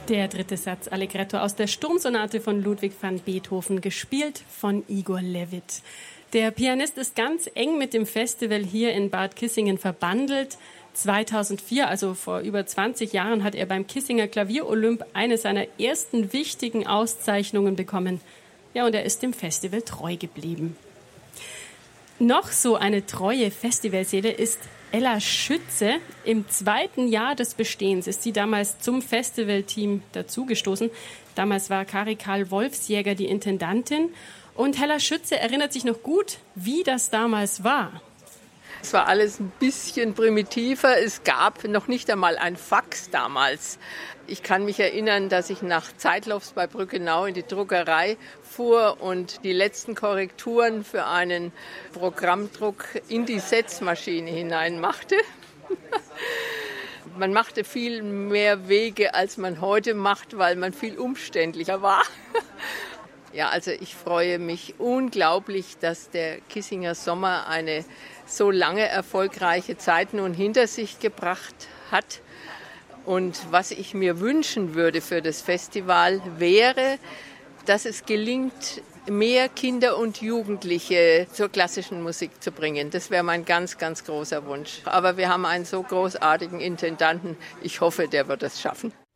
Der dritte Satz Allegretto aus der Sturmsonate von Ludwig van Beethoven, gespielt von Igor Levit. Der Pianist ist ganz eng mit dem Festival hier in Bad Kissingen verbandelt. 2004, also vor über 20 Jahren, hat er beim Kissinger Klavierolymp eine seiner ersten wichtigen Auszeichnungen bekommen. Ja, und er ist dem Festival treu geblieben. Noch so eine treue Festivalseele ist Ella Schütze. Im 2. Jahr des Bestehens ist sie damals zum Festivalteam dazugestoßen. Damals war Kari Karl Wolfsjäger die Intendantin. Und Ella Schütze erinnert sich noch gut, wie das damals war. Es war alles ein bisschen primitiver. Es gab noch nicht einmal ein Fax damals. Ich kann mich erinnern, dass ich nach Zeitlofs bei Brückenau in die Druckerei fuhr und die letzten Korrekturen für einen Programmdruck in die Setzmaschine hinein machte. Man machte viel mehr Wege, als man heute macht, weil man viel umständlicher war. Ja, also ich freue mich unglaublich, dass der Kissinger Sommer eine so lange erfolgreiche Zeit nun hinter sich gebracht hat. Und was ich mir wünschen würde für das Festival wäre, dass es gelingt, mehr Kinder und Jugendliche zur klassischen Musik zu bringen. Das wäre mein ganz, ganz großer Wunsch. Aber wir haben einen so großartigen Intendanten. Ich hoffe, der wird es schaffen.